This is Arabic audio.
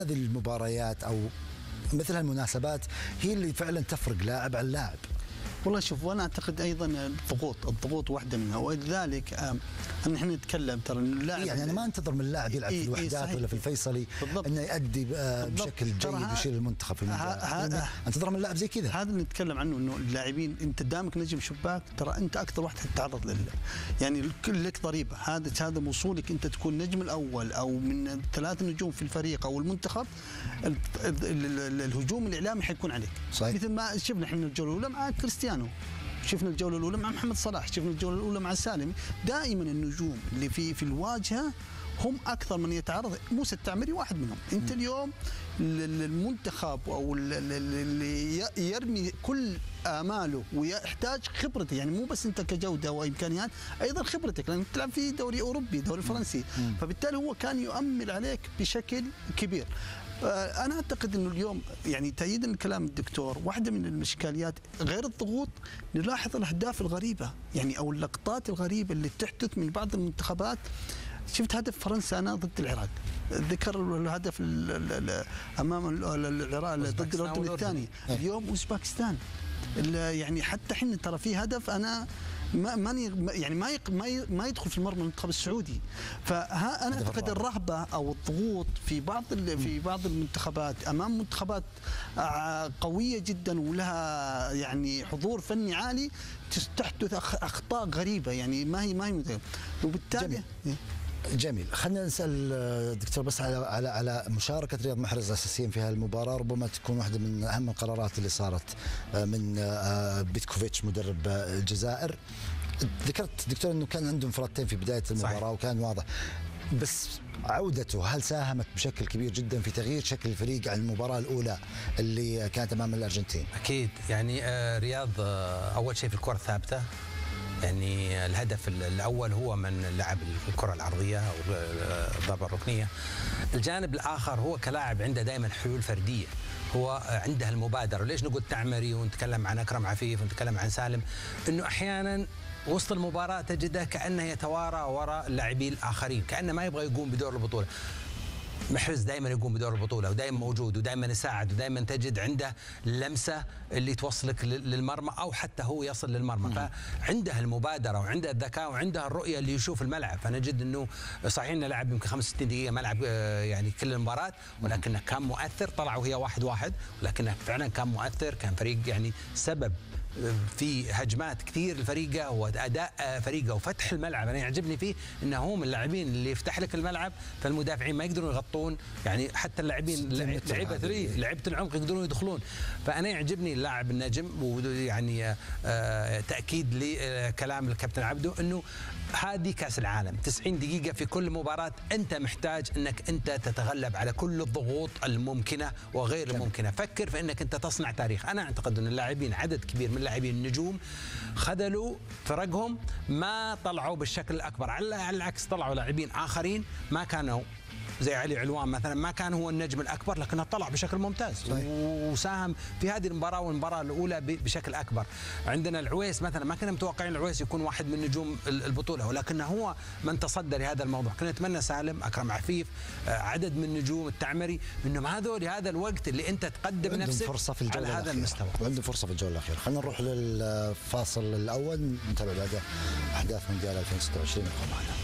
هذه المباريات أو مثل هالمناسبات هي اللي فعلا تفرق لاعب عن لاعب. والله شوف، وانا اعتقد ايضا الضغوط واحده منها، ولذلك ان احنا نتكلم ترى انه اللاعب يعني انا ما انتظر من اللاعب يلعب في الوحدات ولا في الفيصلي بالضبط. انه يؤدي بشكل جيد ويشيل المنتخب في المونديال. انتظر من اللاعب زي كذا. هذا اللي نتكلم عنه، انه اللاعبين انت دامك نجم شباك ترى انت اكثر واحد تتعرض يعني لك ضريبه. هذا وصولك انت تكون النجم الاول او من 3 نجوم في الفريق او المنتخب، الهجوم الاعلامي حيكون عليك. صحيح. مثل ما شفنا احنا الجوله الاولى مع كريستيانو، شفنا الجوله الاولى مع محمد صلاح، شفنا الجوله الاولى مع سالم. دائما النجوم اللي في الواجهه هم اكثر من يتعرض. موسى التعمري واحد منهم. انت اليوم المنتخب او اللي يرمي كل اماله ويحتاج خبرته، يعني مو بس انت كجوده وامكانيات، ايضا خبرتك، لانك تلعب في دوري اوروبي، دوري فرنسي، فبالتالي هو كان يؤمل عليك بشكل كبير. أنا أعتقد أنه اليوم يعني تأييدا لكلام الدكتور، واحدة من الإشكاليات غير الضغوط نلاحظ الأهداف الغريبة، يعني أو اللقطات الغريبة اللي تحدث من بعض المنتخبات. شفت هدف فرنسا أنا ضد العراق، ذكر الهدف أمام العراق ضد الأردن الثاني، اليوم أوزباكستان. يعني حتى حين ترى في هدف أنا ما يدخل في المرمى المنتخب السعودي. فأنا أعتقد الرهبة أو الضغوط في بعض المنتخبات أمام منتخبات قوية جدا ولها يعني حضور فني عالي تحدث أخطاء غريبة، يعني ما هي وبالتالي جميل. خلينا نسأل دكتور بس على مشاركة رياض محرز أساسيا في هالمباراة، ربما تكون واحدة من أهم القرارات اللي صارت من بيتكوفيتش مدرب الجزائر. ذكرت دكتور أنه كان عنده انفرادتين في بداية المباراة. صحيح. وكان واضح، بس عودته هل ساهمت بشكل كبير جدا في تغيير شكل الفريق عن المباراة الأولى اللي كانت أمام الأرجنتين؟ أكيد. يعني رياض أول شيء في الكرة الثابتة، يعني الهدف الأول هو من لعب الكرة العرضية أو الضربة الركنية. الجانب الآخر هو كلاعب عنده دائما حلول فردية، هو عنده المبادرة. ليش نقول تعمري ونتكلم عن أكرم عفيف ونتكلم عن سالم؟ إنه أحيانا وسط المباراة تجده كأنه يتوارى وراء اللاعبين الآخرين، كأنه ما يبغى يقوم بدور البطولة. محرز دائما يقوم بدور البطوله ودائما موجود ودائما يساعد ودائما تجد عنده اللمسه اللي توصلك للمرمى او حتى هو يصل للمرمى. فعنده المبادره وعنده الذكاء وعنده الرؤيه اللي يشوف الملعب. فنجد انه صحيح انه لعب يمكن 65 دقيقه ملعب يعني كل المباراه، ولكنه كان مؤثر. طلعوا هي 1-1 ولكنه فعلا كان مؤثر، كان فريق يعني سبب في هجمات كثير لفريقه واداء فريقه وفتح الملعب. انا يعجبني فيه انه هو من اللاعبين اللي يفتح لك الملعب، فالمدافعين ما يقدرون يغطون، يعني حتى اللاعبين لعيبه العمق يقدرون يدخلون. فانا يعجبني اللاعب النجم، ويعني تاكيد لكلام الكابتن عبده انه هذه كاس العالم 90 دقيقه في كل مباراه، انت محتاج انك انت تتغلب على كل الضغوط الممكنه وغير الممكنه. فكر في انك انت تصنع تاريخ. انا اعتقد ان اللاعبين عدد كبير من اللاعبين النجوم خذلوا فرقهم، ما طلعوا بالشكل الاكبر. على العكس طلعوا لاعبين اخرين ما كانوا زي علي علوان مثلا، ما كان هو النجم الاكبر لكنه طلع بشكل ممتاز. صحيح. وساهم في هذه المباراه والمباراه الاولى بشكل اكبر. عندنا العويس مثلا، ما كنا متوقعين العويس يكون واحد من نجوم البطوله، ولكنه هو من تصدى لهذا الموضوع. كنا نتمنى سالم، اكرم عفيف، عدد من نجوم التعمري، انهم هذول هذا الوقت اللي انت تقدم نفسك فرصة في الجولة على هذا المستوى. وعنده فرصه في الجوله الاخيره. خلينا نروح للفاصل الاول، نتابع بعد احداث مونديال 2026. ابقوا معنا.